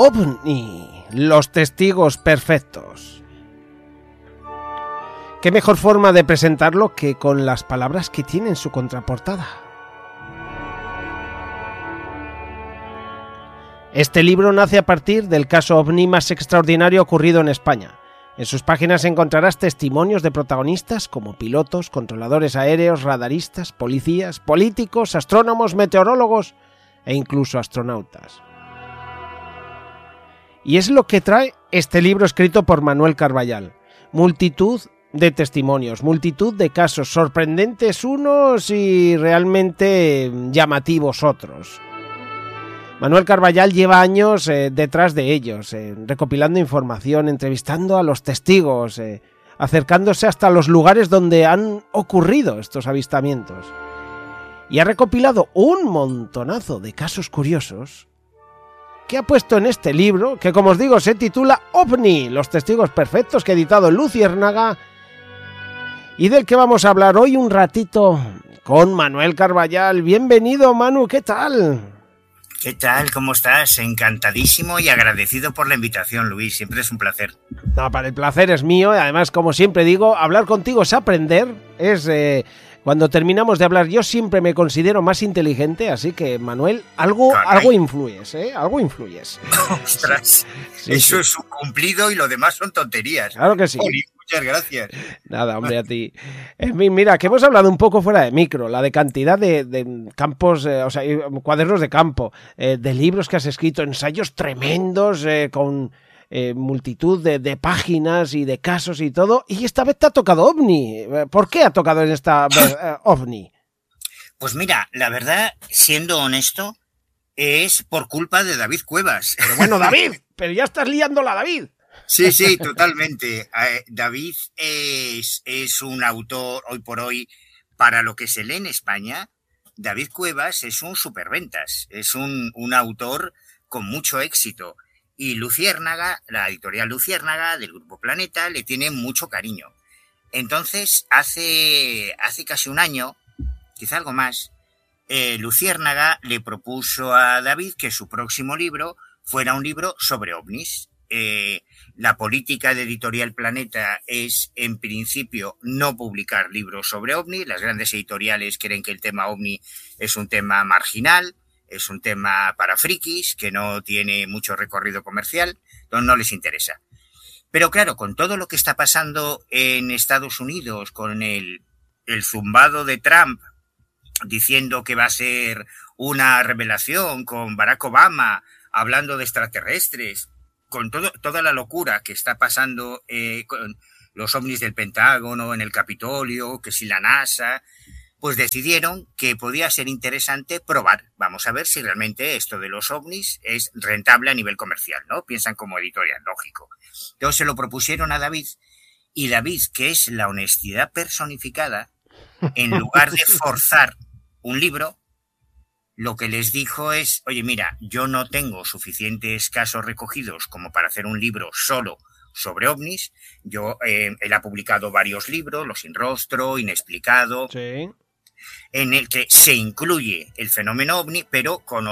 OVNI, los testigos perfectos. ¿Qué mejor forma de presentarlo que con las palabras que tiene en su contraportada? Este libro nace a partir del caso OVNI más extraordinario ocurrido en España. En sus páginas encontrarás testimonios de protagonistas como pilotos, controladores aéreos, radaristas, policías, políticos, astrónomos, meteorólogos e incluso astronautas. Y es lo que trae este libro escrito por Manuel Carballal. Multitud de testimonios, multitud de casos, sorprendentes unos y realmente llamativos otros. Manuel Carballal lleva años detrás de ellos, recopilando información, entrevistando a los testigos, acercándose hasta los lugares donde han ocurrido estos avistamientos. Y ha recopilado un montonazo de casos curiosos que ha puesto en este libro, que como os digo se titula OVNI, los testigos perfectos, que ha editado Luciérnaga, y del que vamos a hablar hoy un ratito con Manuel Carballal. Bienvenido, Manu, ¿qué tal? ¿Qué tal? ¿Cómo estás? Encantadísimo y agradecido por la invitación, Luis. Siempre es un placer. No, para el placer es mío. Además, como siempre digo, hablar contigo es aprender. Cuando terminamos de hablar, yo siempre me considero más inteligente. Así que, Manuel, algo influyes, ¿eh? Algo influyes. ¡Ostras! Sí, eso sí. Es un cumplido y lo demás son tonterías. Claro que sí. Muchas gracias. Nada, hombre, a ti. En fin, mira, que hemos hablado un poco fuera de micro, la de cantidad de campos, cuadernos de campo, de libros que has escrito, ensayos tremendos, con multitud de páginas y de casos y todo, y esta vez te ha tocado OVNI. ¿Por qué ha tocado en esta vez OVNI? Pues mira, la verdad, siendo honesto, es por culpa de David Cuevas. Pero bueno, David, pero ya estás liándola, David. Sí, totalmente. David es un autor, hoy por hoy, para lo que se lee en España, David Cuevas es un superventas, es un autor con mucho éxito. Y Luciérnaga, la editorial Luciérnaga del Grupo Planeta, le tiene mucho cariño. Entonces, hace casi un año, quizá algo más, Luciérnaga le propuso a David que su próximo libro fuera un libro sobre ovnis. La política de Editorial Planeta es, en principio, no publicar libros sobre ovni. Las grandes editoriales creen que el tema ovni es un tema marginal, es un tema para frikis, que no tiene mucho recorrido comercial, entonces no les interesa. Pero claro, con todo lo que está pasando en Estados Unidos, con el zumbado de Trump diciendo que va a ser una revelación, con Barack Obama hablando de extraterrestres, con toda la locura que está pasando con los ovnis del Pentágono, en el Capitolio, que si la NASA, pues decidieron que podía ser interesante probar. Vamos a ver si realmente esto de los ovnis es rentable a nivel comercial, ¿no? Piensan como editorial, lógico. Entonces se lo propusieron a David, y David, que es la honestidad personificada, en lugar de forzar un libro, lo que les dijo es, oye, mira, yo no tengo suficientes casos recogidos como para hacer un libro solo sobre ovnis. Él ha publicado varios libros, Los sin rostro, Inexplicado, sí, en el que se incluye el fenómeno ovni, pero con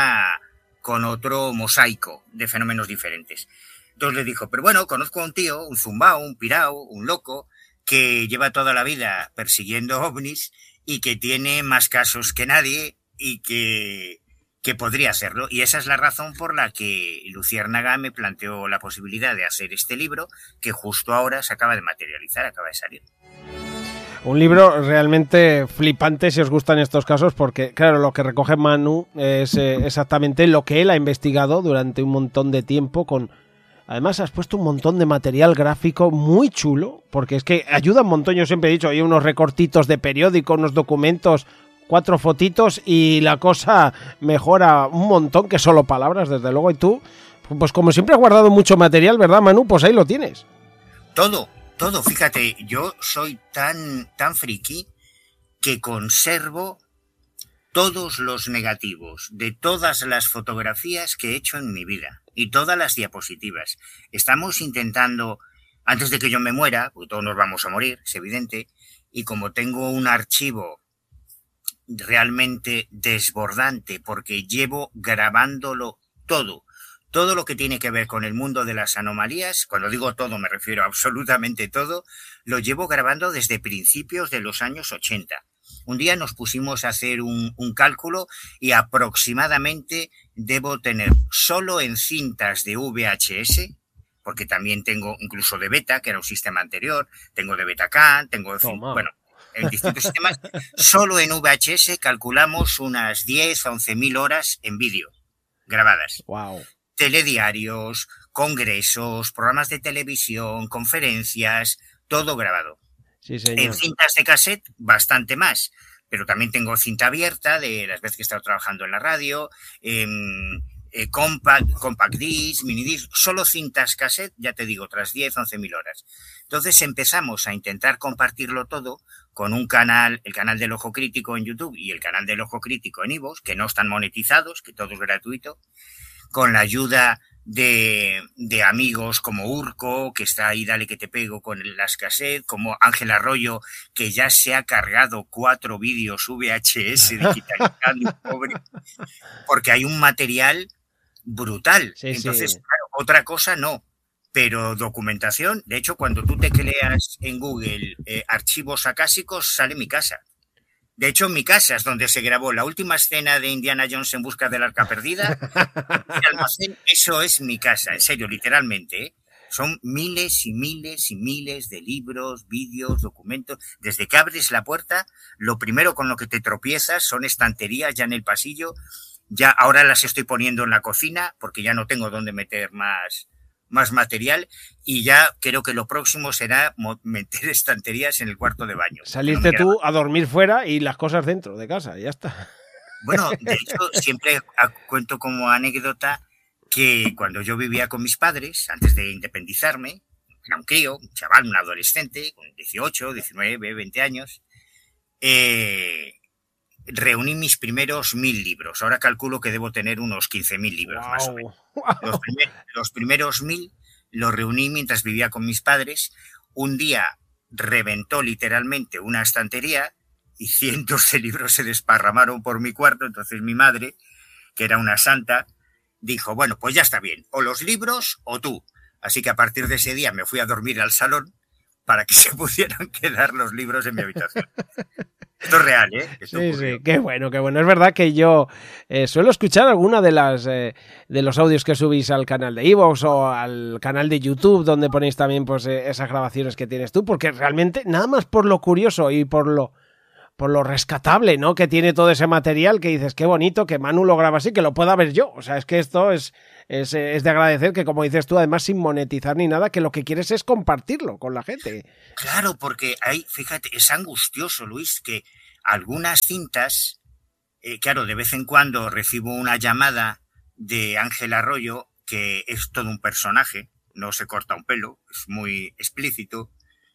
otro mosaico de fenómenos diferentes. Entonces le dijo, pero bueno, conozco a un tío, un zumbao, un pirao, un loco, que lleva toda la vida persiguiendo ovnis y que tiene más casos que nadie, y que podría hacerlo. Y esa es la razón por la que Luciérnaga me planteó la posibilidad de hacer este libro, que justo ahora se acaba de materializar, acaba de salir. Un libro realmente flipante si os gustan estos casos, porque claro, lo que recoge Manu es exactamente lo que él ha investigado durante un montón de tiempo. Además has puesto un montón de material gráfico muy chulo, porque es que ayuda un montón. Yo siempre he dicho, hay unos recortitos de periódico, unos documentos, 4 fotitos y la cosa mejora un montón, que solo palabras, desde luego. Y tú, pues como siempre has guardado mucho material, ¿verdad, Manu? Pues ahí lo tienes. Todo, fíjate, yo soy tan friki que conservo todos los negativos de todas las fotografías que he hecho en mi vida y todas las diapositivas. Estamos intentando, antes de que yo me muera, porque todos nos vamos a morir, es evidente, y como tengo un archivo realmente desbordante, porque llevo grabándolo todo todo lo que tiene que ver con el mundo de las anomalías, cuando digo todo me refiero a absolutamente todo, lo llevo grabando desde principios de los años 80. Un día nos pusimos a hacer un cálculo y aproximadamente debo tener solo en cintas de VHS, porque también tengo incluso de beta, que era un sistema anterior, tengo de Betacam, tengo, bueno, en distintos sistemas, solo en VHS calculamos unas 10 a 11.000 horas en vídeo grabadas. Wow. Telediarios, congresos, programas de televisión, conferencias, todo grabado. Sí, señor. En cintas de cassette, bastante más. Pero también tengo cinta abierta de las veces que he estado trabajando en la radio, compact disc, mini disc, solo cintas cassette, ya te digo, tras 10, 11.000 horas. Entonces empezamos a intentar compartirlo todo con un canal, el canal del Ojo Crítico en YouTube y el canal del Ojo Crítico en iVoox, que no están monetizados, que todo es gratuito, con la ayuda de amigos como Urco, que está ahí, dale que te pego con las cassettes, como Ángel Arroyo, que ya se ha cargado 4 vídeos VHS digitalizando, pobre, porque hay un material brutal. Sí, entonces, sí. Claro, otra cosa no, pero documentación, de hecho, cuando tú te creas en Google archivos acásicos, sale mi casa. De hecho, mi casa es donde se grabó la última escena de Indiana Jones en busca del arca perdida. El almacén, eso es mi casa, en serio, literalmente, ¿eh? Son miles y miles y miles de libros, vídeos, documentos. Desde que abres la puerta, lo primero con lo que te tropiezas son estanterías ya en el pasillo. Ya ahora las estoy poniendo en la cocina porque ya no tengo dónde meter más material, y ya creo que lo próximo será meter estanterías en el cuarto de baño. Salirte no tú a dormir fuera y las cosas dentro de casa, ya está. Bueno, de hecho, siempre cuento como anécdota que cuando yo vivía con mis padres, antes de independizarme, era un crío, un chaval, un adolescente, con 18, 19, 20 años, reuní mis primeros 1.000 libros. Ahora calculo que debo tener unos 15.000 libros, wow, más o menos. Wow. Los primeros 1.000 los reuní mientras vivía con mis padres. Un día reventó literalmente una estantería y cientos de libros se desparramaron por mi cuarto. Entonces mi madre, que era una santa, dijo, bueno, pues ya está bien, o los libros o tú. Así que a partir de ese día me fui a dormir al salón para que se pudieran quedar los libros en mi habitación. Esto es real, ¿eh? Esto sí, ocurrió. Sí, qué bueno, qué bueno. Es verdad que yo suelo escuchar alguna de los audios que subís al canal de iVoox o al canal de YouTube, donde ponéis también pues esas grabaciones que tienes tú, porque realmente, nada más por lo curioso y por lo rescatable, ¿no?, que tiene todo ese material, que dices, qué bonito que Manu lo graba así, que lo pueda ver yo. O sea, es que esto es de agradecer, que como dices tú, además sin monetizar ni nada, que lo que quieres es compartirlo con la gente. Claro, porque fíjate, es angustioso, Luis, que algunas cintas, claro, de vez en cuando recibo una llamada de Ángel Arroyo, que es todo un personaje, no se corta un pelo, es muy explícito,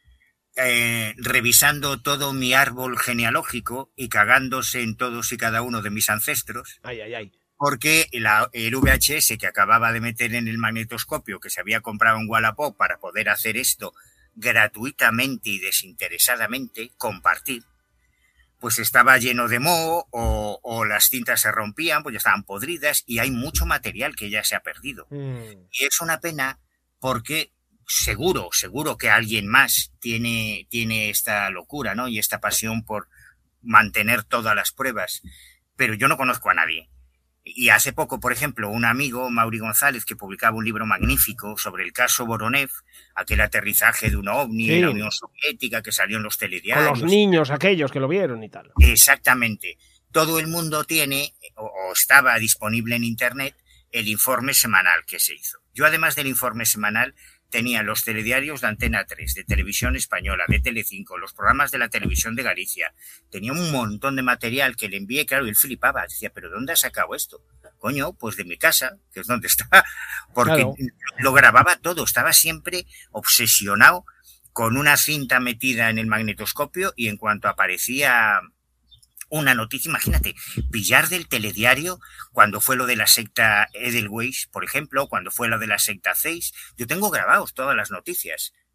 revisando todo mi árbol genealógico y cagándose en todos y cada uno de mis ancestros. Ay, ay, ay. Porque el VHS que acababa de meter en el magnetoscopio, que se había comprado en Wallapop para poder hacer esto gratuitamente y desinteresadamente, compartir, pues estaba lleno de moho o las cintas se rompían, pues ya estaban podridas, y hay mucho material que ya se ha perdido. Y es una pena porque seguro que alguien más tiene esta locura, ¿no?, y esta pasión por mantener todas las pruebas, pero yo no conozco a nadie. Y hace poco, por ejemplo, un amigo, Mauri González, que publicaba un libro magnífico sobre el caso Voronev, aquel aterrizaje de un ovni en la Unión Soviética que salió en los telediarios. Con los niños aquellos que lo vieron y tal. Exactamente. Todo el mundo tiene, o estaba disponible en Internet, el informe semanal que se hizo. Yo, además del informe semanal, tenía los telediarios de Antena 3, de Televisión Española, de Telecinco, los programas de la Televisión de Galicia. Tenía un montón de material que le envié, claro, y él flipaba. Decía, ¿pero dónde has sacado esto? Coño, pues de mi casa, que es donde está. Porque claro, lo grababa todo, estaba siempre obsesionado con una cinta metida en el magnetoscopio, y en cuanto aparecía una noticia, imagínate, pillar del telediario cuando fue lo de la secta Edelweiss, por ejemplo, cuando fue lo de la secta Zeiss. Yo tengo grabados todas las noticias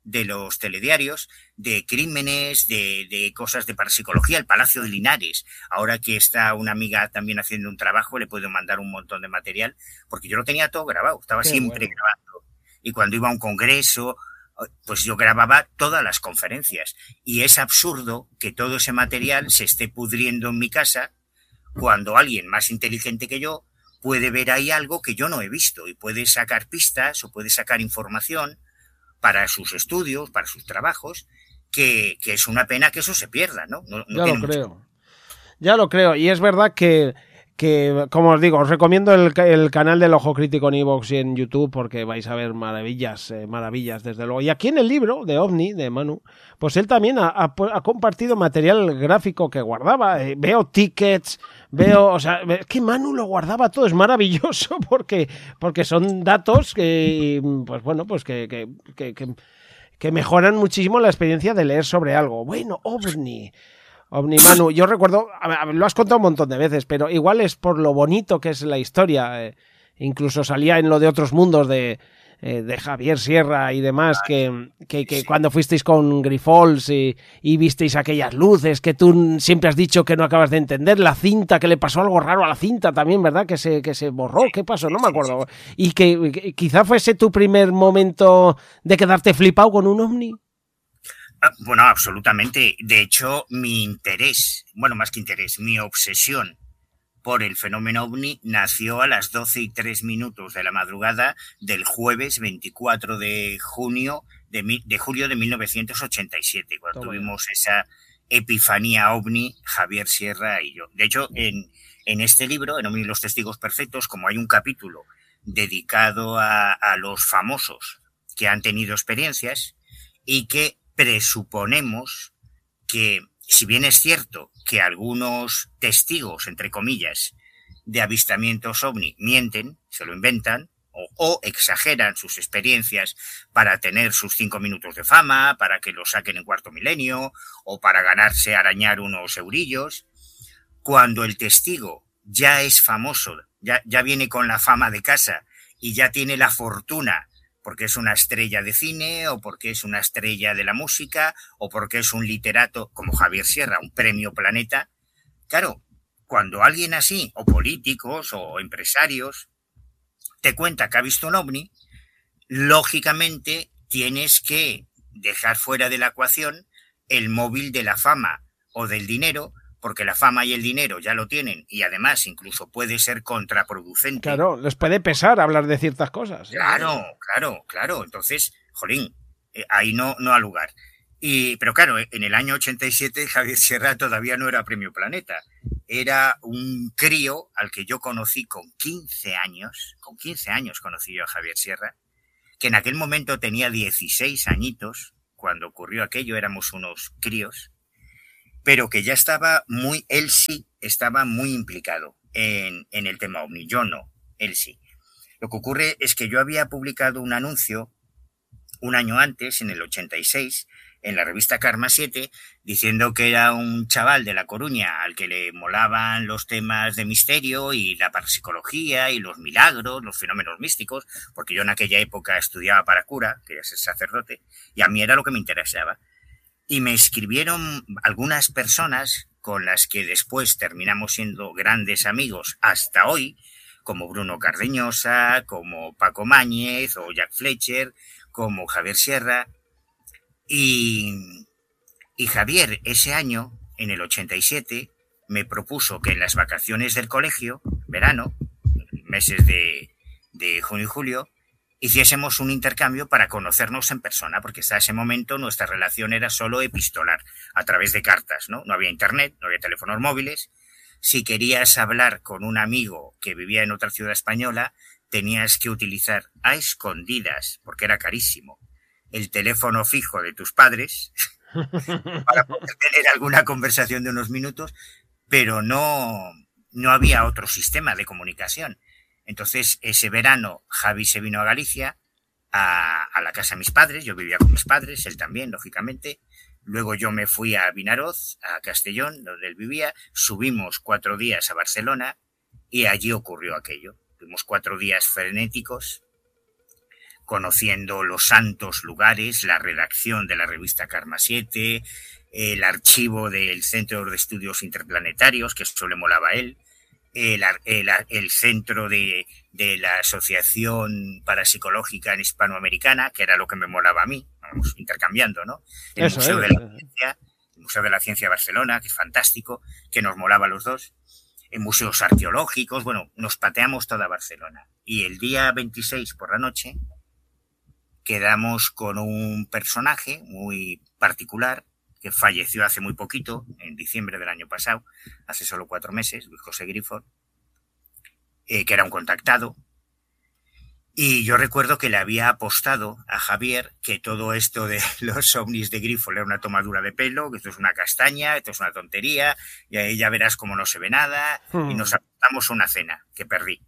de los telediarios, de crímenes, de cosas de parapsicología, el Palacio de Linares. Ahora que está una amiga también haciendo un trabajo, le puedo mandar un montón de material, porque yo lo tenía todo grabado, estaba siempre grabando. Y cuando iba a un congreso, pues yo grababa todas las conferencias. Y es absurdo que todo ese material se esté pudriendo en mi casa cuando alguien más inteligente que yo puede ver ahí algo que yo no he visto y puede sacar pistas o puede sacar información para sus estudios, para sus trabajos, que es una pena que eso se pierda, ¿no? Ya lo creo. Ya lo creo. Y es verdad que como os digo, os recomiendo el canal del Ojo Crítico en iVoox y en YouTube porque vais a ver maravillas, maravillas, desde luego. Y aquí en el libro de OVNI, de Manu, pues él también ha compartido material gráfico que guardaba. Veo tickets, o sea, es que Manu lo guardaba todo, es maravilloso porque son datos que, pues bueno, pues que mejoran muchísimo la experiencia de leer sobre algo. Bueno, OVNI, Manu, yo recuerdo, lo has contado un montón de veces, pero igual es por lo bonito que es la historia. Incluso salía en lo de otros mundos de Javier Sierra y demás, que cuando fuisteis con Grifols y visteis aquellas luces que tú siempre has dicho que no acabas de entender, la cinta, que le pasó algo raro a la cinta también, ¿verdad? Que se borró, ¿qué pasó? No me acuerdo. Y que quizá fuese tu primer momento de quedarte flipado con un ovni. Bueno, absolutamente. De hecho, mi interés, bueno, más que interés, mi obsesión por el fenómeno OVNI nació a las 12:03 de la madrugada del jueves 24 de julio de 1987, cuando tuvimos esa epifanía OVNI, Javier Sierra y yo. De hecho, en este libro, en OVNI los testigos perfectos, como hay un capítulo dedicado a los famosos que han tenido experiencias y que presuponemos que, si bien es cierto que algunos testigos, entre comillas, de avistamientos OVNI mienten, se lo inventan o exageran sus experiencias para tener sus 5 minutos de fama, para que lo saquen en Cuarto Milenio o para ganarse, arañar unos eurillos, cuando el testigo ya es famoso, ya viene con la fama de casa y ya tiene la fortuna porque es una estrella de cine o porque es una estrella de la música o porque es un literato como Javier Sierra, un premio Planeta. Claro, cuando alguien así, o políticos o empresarios, te cuenta que ha visto un ovni, lógicamente tienes que dejar fuera de la ecuación el móvil de la fama o del dinero, porque la fama y el dinero ya lo tienen y además incluso puede ser contraproducente. Claro, les puede pesar hablar de ciertas cosas. Claro. Entonces, jolín, ahí no ha lugar. Pero claro, en el año 87 Javier Sierra todavía no era Premio Planeta. Era un crío al que yo conocí con 15 años. Con 15 años conocí yo a Javier Sierra, que en aquel momento tenía 16 añitos. Cuando ocurrió aquello éramos unos críos. Pero que ya él sí estaba muy implicado en el tema OVNI. Yo no, él sí. Lo que ocurre es que yo había publicado un anuncio un año antes, en el 86, en la revista Karma 7, diciendo que era un chaval de La Coruña al que le molaban los temas de misterio y la parapsicología y los milagros, los fenómenos místicos, porque yo en aquella época estudiaba para cura, quería ser sacerdote, y a mí era lo que me interesaba. Y me escribieron algunas personas con las que después terminamos siendo grandes amigos hasta hoy, como Bruno Cardeñosa, como Paco Máñez o Jack Fletcher, como Javier Sierra. Y Javier ese año, en el 87, me propuso que en las vacaciones del colegio, verano, meses de junio y julio, hiciésemos un intercambio para conocernos en persona, porque hasta ese momento nuestra relación era solo epistolar, a través de cartas, ¿no? No había internet, no había teléfonos móviles. Si querías hablar con un amigo que vivía en otra ciudad española, tenías que utilizar a escondidas, porque era carísimo, el teléfono fijo de tus padres para poder tener alguna conversación de unos minutos, pero no había otro sistema de comunicación. Entonces, ese verano, Javi se vino a Galicia, a la casa de mis padres. Yo vivía con mis padres, él también, lógicamente. Luego yo me fui a Vinaroz, a Castellón, donde él vivía. Subimos 4 días a Barcelona y allí ocurrió aquello. Tuvimos 4 días frenéticos conociendo los santos lugares, la redacción de la revista Karma 7, el archivo del Centro de Estudios Interplanetarios, que eso le molaba a él, el centro de la Asociación Parapsicológica Hispanoamericana, que era lo que me molaba a mí, vamos intercambiando, ¿no? El Museo de la Ciencia de Barcelona, que es fantástico, que nos molaba a los dos. En museos arqueológicos, bueno, nos pateamos toda Barcelona. Y el día 26 por la noche quedamos con un personaje muy particular que falleció hace muy poquito, en diciembre del año pasado, hace solo 4 meses, Luis José Grifo, que era un contactado. Y yo recuerdo que le había apostado a Javier que todo esto de los ovnis de Grifo era una tomadura de pelo, que esto es una castaña, esto es una tontería, y ahí ya verás cómo no se ve nada, y nos apostamos a una cena, que perdí.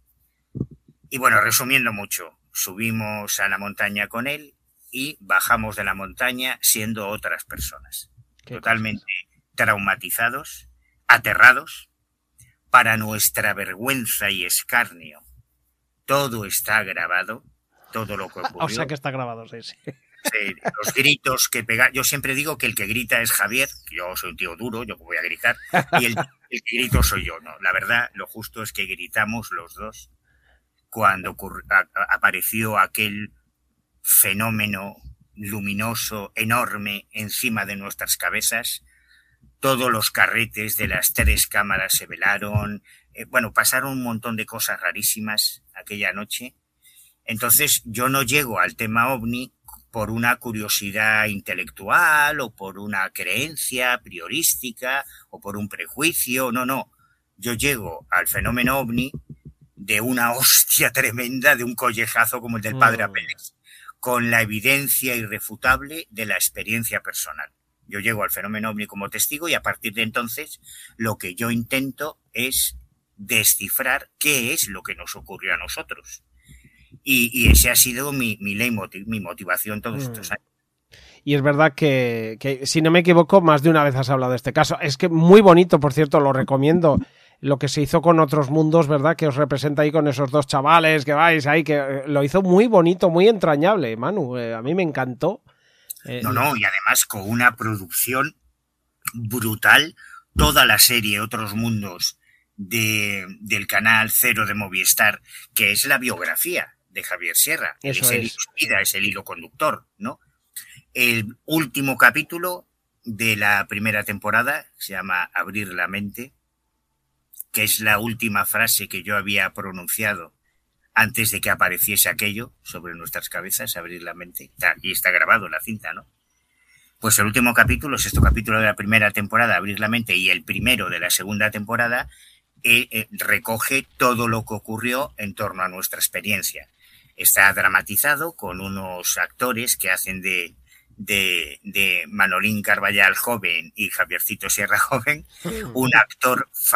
Y bueno, resumiendo mucho, subimos a la montaña con él y bajamos de la montaña siendo otras personas. Totalmente traumatizados, aterrados, para nuestra vergüenza y escarnio. Todo está grabado, todo lo que ocurrió. O sea que está grabado, sí. Los gritos que pega. Yo siempre digo que el que grita es Javier, yo soy un tío duro, yo voy a gritar, y el que grito soy yo, ¿no? La verdad, lo justo es que gritamos los dos cuando apareció aquel fenómeno luminoso, enorme, encima de nuestras cabezas. Todos los carretes de las 3 cámaras se velaron. Bueno, pasaron un montón de cosas rarísimas aquella noche. Entonces, yo no llego al tema ovni por una curiosidad intelectual o por una creencia priorística o por un prejuicio. No. Yo llego al fenómeno ovni de una hostia tremenda, de un collejazo como el del padre Apeles, con la evidencia irrefutable de la experiencia personal. Yo llego al fenómeno ovni como testigo y a partir de entonces lo que yo intento es descifrar qué es lo que nos ocurrió a nosotros. Y ese ha sido mi leitmotiv, mi motivación todos estos años. Y es verdad que, si no me equivoco, más de una vez has hablado de este caso. Es que muy bonito, por cierto, lo recomiendo. Lo que se hizo con Otros Mundos, ¿verdad? Que os representa ahí con esos 2 chavales que vais ahí, que lo hizo muy bonito, muy entrañable, Manu. A mí me encantó. No, y además con una producción brutal. Toda la serie Otros Mundos del canal 0 de Movistar, que es la biografía de Javier Sierra. Eso es. Es el hilo conductor, ¿no? El último capítulo de la primera temporada se llama Abrir la mente, que es la última frase que yo había pronunciado antes de que apareciese aquello sobre nuestras cabezas, abrir la mente. Y está grabado en la cinta, ¿no? Pues el último capítulo, el 6º capítulo de la primera temporada, Abrir la mente, y el primero de la segunda temporada, recoge todo lo que ocurrió en torno a nuestra experiencia. Está dramatizado con unos actores que hacen de Manolín Carballal joven y Javiercito Sierra joven, un actor